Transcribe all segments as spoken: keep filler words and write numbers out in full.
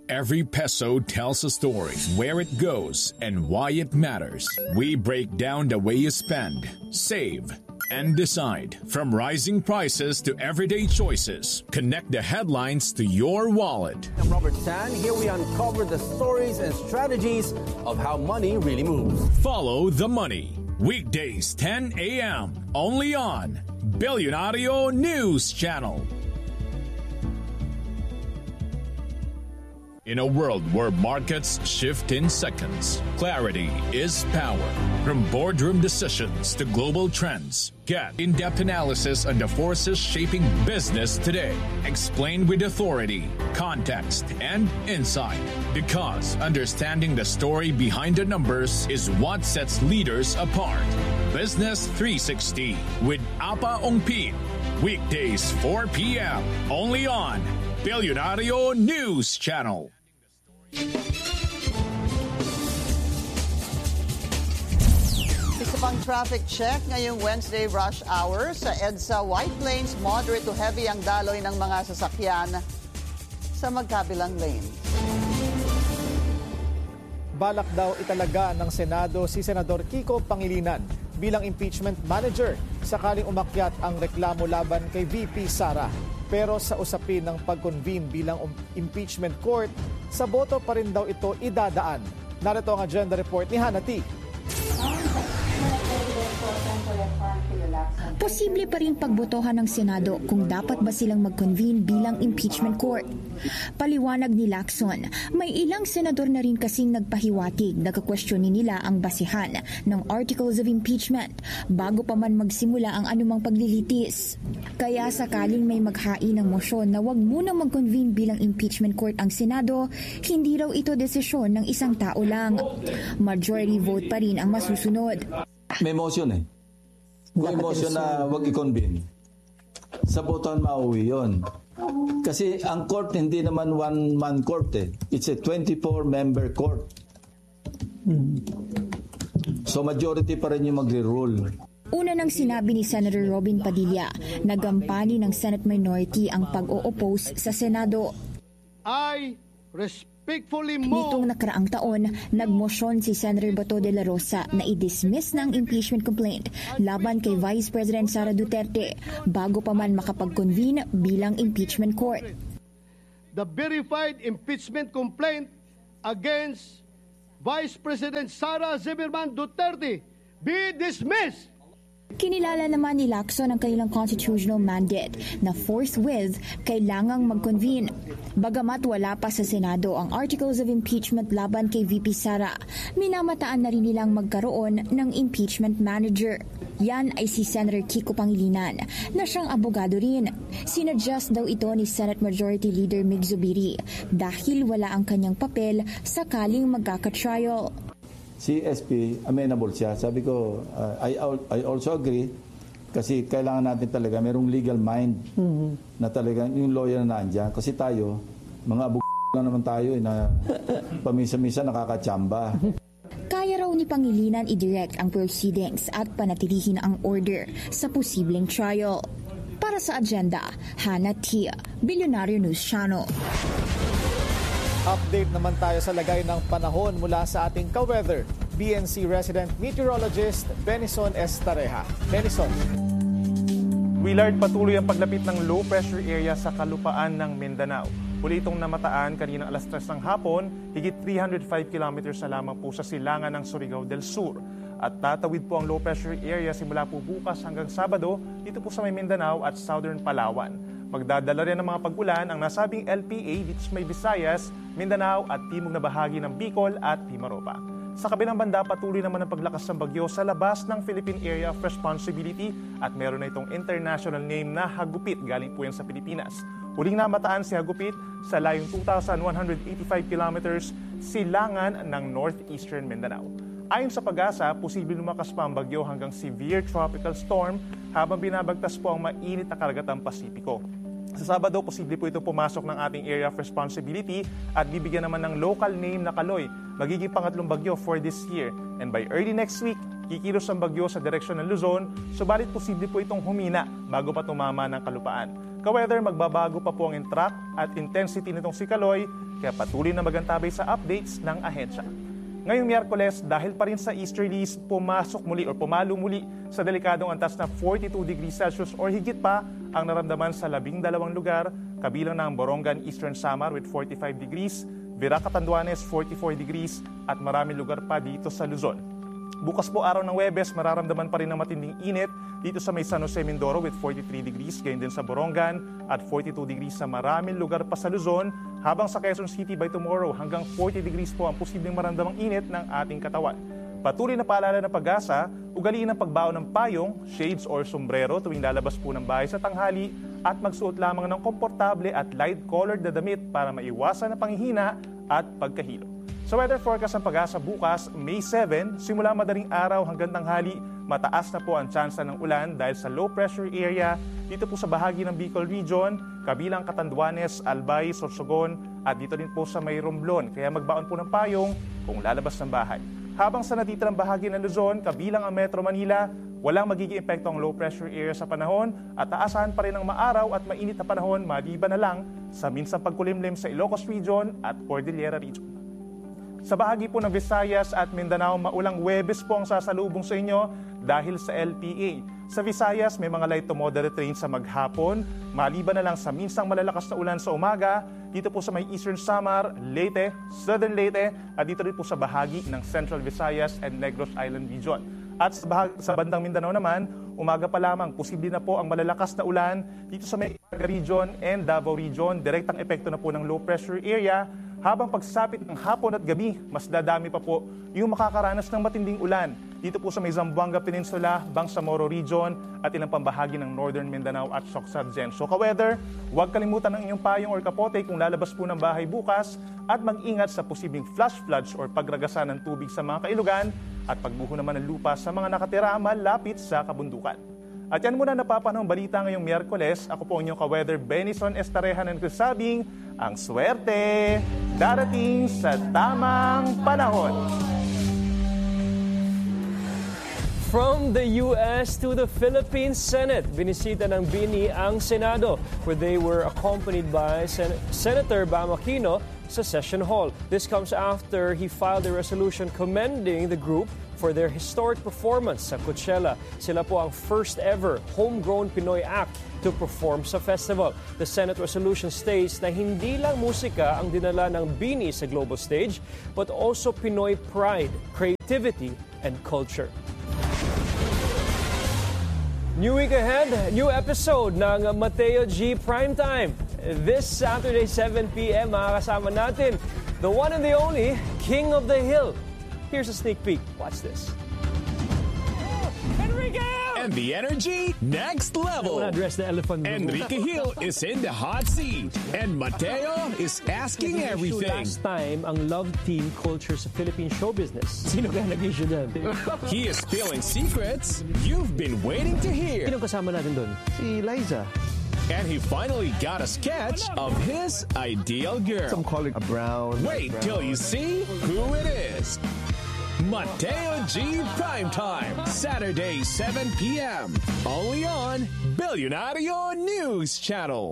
Every peso tells a story, where it goes and why it matters. We break down the way you spend, save, and decide. From rising prices to everyday choices, connect the headlines to your wallet. I'm Robert San. Here we uncover the stories and strategies of how money really moves. Follow the money. Weekdays ten a.m. only on Billionario News Channel. In a world where markets shift in seconds, clarity is power. From boardroom decisions to global trends, get in-depth analysis on the forces shaping business today. Explained with authority, context, and insight. Because understanding the story behind the numbers is what sets leaders apart. Business three sixty with Apa Ongpin. Weekdays four p.m. only on Billionario News Channel. Isa pang traffic check ngayong Wednesday rush hour sa EDSA White Plains. Moderate to heavy ang daloy ng mga sasakyan sa magkabilang lane. Balak daw italaga ng Senado si Senador Kiko Pangilinan bilang impeachment manager sakaling umakyat ang reklamo laban kay V P Sara. Pero sa usapin ng pag-convene bilang impeachment court, sa boto pa rin daw ito idadaan. Narito ang agenda report ni Hannah T. Posible pa rin pagbotohan ng Senado kung dapat ba silang mag-convene bilang impeachment court. Paliwanag ni Lacson, may ilang senador na rin kasing nagpahiwatig, nagka-questionin nila ang basihan ng articles of impeachment bago pa man magsimula ang anumang paglilitis. Kaya sakaling may maghain ng mosyon na wag munang mag-convene bilang impeachment court ang Senado, hindi raw ito desisyon ng isang tao lang. Majority vote pa rin ang masusunod. May motion eh. May motion na wag i-convene. Sa botohan mauwi yun. Kasi ang court hindi naman one-man court eh. It's a twenty-four member court. So majority pa rin yung magre-rule. Una nang sinabi ni Senator Robin Padilla, nagampani ng Senate minority ang pag-o-oppose sa Senado. I respectfully move. Nitong nakaraang taon, nagmosyon si Senator Bato de la Rosa na i-dismiss ng impeachment complaint laban kay Vice President Sara Duterte bago pa man makapag-convene bilang impeachment court. The verified impeachment complaint against Vice President Sara Zimmerman Duterte be dismissed. Kinilala naman ni Lacson ang kanilang constitutional mandate na forthwith kailangang mag-convene. Bagamat wala pa sa Senado ang articles of impeachment laban kay V P Sara, minamataan na rin nilang magkaroon ng impeachment manager. Yan ay si Senator Kiko Pangilinan na siyang abogado rin. Sinadjust daw ito ni Senate Majority Leader Mig Zubiri dahil wala ang kanyang papel sakaling magkaka-trial. Si S P, amenable siya. Sabi ko, uh, I, I also agree kasi kailangan natin talaga merong legal mind mm-hmm. na talaga yung lawyer na nandiyan. Kasi tayo, mga abog lang naman tayo eh, na pamisa-misa nakakatsamba. Kaya raw ni Pangilinan i-direct ang proceedings at panatilihin ang order sa posibleng trial. Para sa agenda, Hannah T. Billionario News Channel. Update naman tayo sa lagay ng panahon mula sa ating ka-weather, B N C resident meteorologist Benison Estareja. Benison. Willard, patuloy ang paglapit ng low pressure area sa kalupaan ng Mindanao. Huli itong namataan kaninang alas tres ng hapon, higit three hundred five kilometers na lamang po sa silangan ng Surigao del Sur. At tatawid po ang low pressure area simula po bukas hanggang Sabado dito po sa may Mindanao at Southern Palawan. Magdadala rin ng mga pag-ulan ang nasabing L P A dito sa may Visayas, Mindanao at timog na bahagi ng Bicol at Mimaropa. Sa kabilang banda, patuloy naman ang paglakas ng bagyo sa labas ng Philippine Area of Responsibility at meron na itong international name na Hagupit galing po yan sa Pilipinas. Huling namataan si Hagupit sa layong two thousand one hundred eighty-five kilometers silangan ng northeastern Mindanao. Ayon sa Pag-asa, posibleng lumakas pa ang bagyo hanggang severe tropical storm habang binabagtas po ang mainit na karagatang Pasipiko. Sa Sabado, posible po ito pumasok ng ating area of responsibility at bibigyan naman ng local name na Kaloy, magiging pangatlong bagyo for this year. And by early next week, kikilos ang bagyo sa direksyon ng Luzon, subalit posible po itong humina bago pa tumama ng kalupaan. Ka-weather, magbabago pa po ang track at intensity nitong si Kaloy, kaya patuloy na magantabay sa updates ng ahensya. Ngayong Miyerkules, dahil pa rin sa easterlies, pumasok muli o pumalo muli sa delikadong antas na forty-two degrees Celsius or higit pa ang naramdaman sa labing dalawang lugar, kabilang ng Borongan, Eastern Samar with forty-five degrees, Virac, Catanduanes forty-four degrees at maraming lugar pa dito sa Luzon. Bukas po araw ng Huwebes, mararamdaman pa rin ang matinding init dito sa may San Jose, Mindoro with forty-three degrees, gayon din sa Borongan at forty-two degrees sa maraming lugar pa sa Luzon, habang sa Quezon City by tomorrow hanggang forty degrees po ang posibleng maramdamang init ng ating katawan. Patuloy na paalala ng Pag-asa, ugaliin ang pagbaon ng payong, shades or sombrero tuwing lalabas po ng bahay sa tanghali at magsuot lamang ng komportable at light-colored na damit para maiwasan ang panghihina at pagkahilo. Sa weather forecast ng Pag-asa bukas, May seventh, simula madaling araw hanggang tanghali, mataas na po ang tsansa ng ulan dahil sa low pressure area dito po sa bahagi ng Bicol Region, kabilang Catanduanes, Albay, Sorsogon at dito din po sa may Romblon. Kaya magbaon po ng payong kung lalabas ng bahay. Habang sa natitirang bahagi ng Luzon, kabilang ang Metro Manila, walang magiging epekto ang low pressure area sa panahon at aasahan pa rin ang maaraw at mainit na panahon maliban na lang sa minsang pagkulimlim sa Ilocos Region at Cordillera Region. Sa bahagi po ng Visayas at Mindanao, maulang Huwebes po ang sasalubong sa inyo dahil sa L P A. Sa Visayas, may mga light to moderate rain sa maghapon, maliban na lang sa minsang malalakas na ulan sa umaga, dito po sa may Eastern Samar, Leyte, Southern Leyte, at dito rin po sa bahagi ng Central Visayas and Negros Island Region. At sa, bahag- sa bandang Mindanao naman, umaga pa lamang, posible na po ang malalakas na ulan dito sa may Ibarra Region and Davao Region. Direktang epekto na po ng low pressure area. Habang pagsapit ng hapon at gabi, mas dadami pa po yung makakaranas ng matinding ulan dito po sa may Zamboanga Peninsula, Bangsamoro Region at ilang pambahagi ng Northern Mindanao at Socsadzen. So ka-weather, huwag kalimutan ng inyong payong or kapote kung lalabas po ng bahay bukas at mag-ingat sa posibleng flash floods or pagragasan ng tubig sa mga kailugan at pagbuho naman ng lupa sa mga nakatira malapit sa kabundukan. At yan muna napapanahong balita ngayong Miyerkules. Ako po inyong ka-weather Benison Estareja ng nagsasabing, ang swerte darating sa tamang panahon. From the U S to the Philippine Senate, binisita ng BINI ang Senado where they were accompanied by Sen- Senator Bam Aquino sa Session Hall. This comes after he filed a resolution commending the group for their historic performance sa Coachella. Sila po ang first ever homegrown Pinoy act to perform sa festival. The Senate resolution states na hindi lang musika ang dinala ng BINI sa global stage, but also Pinoy pride, creativity, and culture. New week ahead, new episode ng Mateo G Primetime. This Saturday, seven p.m., makakasama natin the one and the only King of the Hill. Here's a sneak peek. Watch this. Enrique! And the energy, next level. Address the elephant. Enrique Hill is in the hot seat. And Mateo is asking everything. Last time, ang love team culture sa Philippine show business. Sino kaya nag-issue doon? He is spilling secrets you've been waiting to hear. Sino kasama natin doon? Si Liza. And he finally got a sketch of his ideal girl. Some call it a brown. Wait till you see who it is. Mateo G Primetime, Saturday, seven p.m. Only on Billionario News Channel.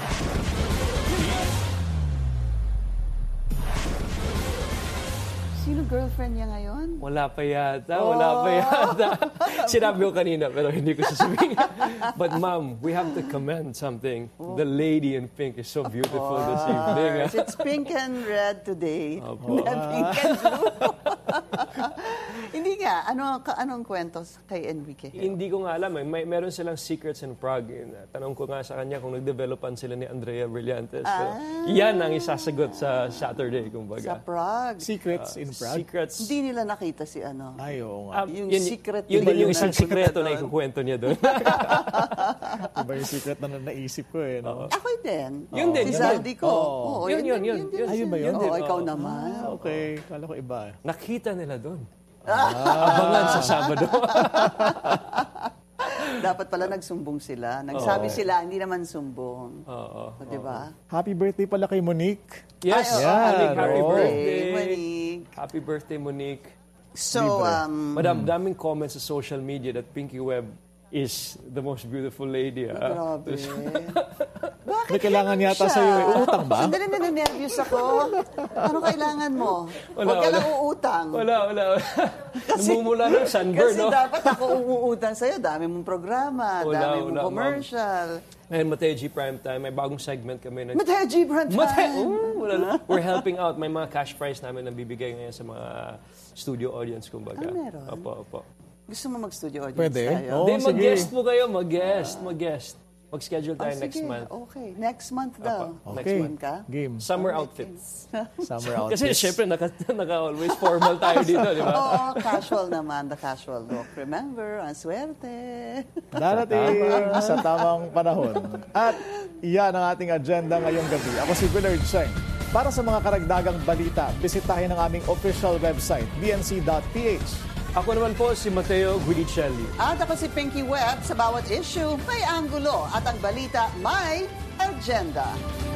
Sino girlfriend niya ngayon? Wala pa yata, wala pa yata. Sinabi ko kanina pero hindi ko sasabihin. But ma'am, we have to commend something. The lady in pink is so beautiful this evening. It's pink and red today. Hindi pink and blue. Hindi nga. Ano, anong kwento kay Enrique? Hindi ko nga alam. Eh. May, meron silang secrets in Prague. Tanong ko nga sa kanya kung nagdevelopan sila ni Andrea Brillantes. Pero Ah. yan ang isasagot sa Saturday, Sa kumbaga. Prague. Secrets in Prague? Secrets. Hindi nila nakita si ano. Ay, oo nga. Ah, Yung yun, secret yun nila din yung yung isang napunta sikreto na doon. ikukwento niya doon. Iba yung secret na naisip ko eh. No? Ako din. Yun din, Si yun Zaldi ko. Oo. Oo, Yun, yun, din, yun, din yun. Ayun ba yun? Oo, din, ikaw oo. naman. Okay, kala ko iba. Nakita nila doon. Abangan sa Sabado. Dapat pala nagsumbong sila. Nagsabi sila, hindi naman sumbong. Oo. O, diba? Happy birthday pala kay Monique. Yes, Ay, oo. Monique, happy Oo. birthday. Monique. Happy birthday, Monique. So, um, Madam, daming comments sa social media that Pinky Web is the most beautiful lady. Ah. Grabe. Bakit May kailangan ganun yata siya? sa'yo eh. Uutang ba? Sandali, nervous ako. Ano kailangan mo? Wala, Huwag ka wala. lang uutang. Wala, wala. Namumula ng sunburn, Kasi no? dapat ako umuutang sa'yo. Dami mong programa, Wala, dami mong wala, commercial. Ngayon, Mateji Primetime, may bagong segment kami. Na... Mateji Brand Mate! Oh, wala na. We're helping out. May mga cash prize namin na bibigay ngayon sa mga studio audience, kumbaga. Ah, meron? Opo, opo. Gusto mo mag-studio audience Pwede. tayo? Oo, Hindi, sige. mag-guest po kayo. Mag-guest. Mag-guest. Mag-schedule tayo Oh, next sige. month. Okay. Next month daw. Apa. Next Okay. month ka? Game. Summer outfits. Summer outfits. Kasi syempre, naka, naka always formal tayo dito, di ba? Oo, casual naman. The casual look. Remember, ang swerte. Darating sa tamang panahon. At iyan ang ating agenda ngayong gabi. Ako si Willard Cheng. Para sa mga karagdagang balita, bisitahin ang aming official website, b n c dot p h. Ako naman po si Mateo Guidicelli. At ako si Pinky Webb. Sa bawat issue, may anggulo. At ang balita, may agenda.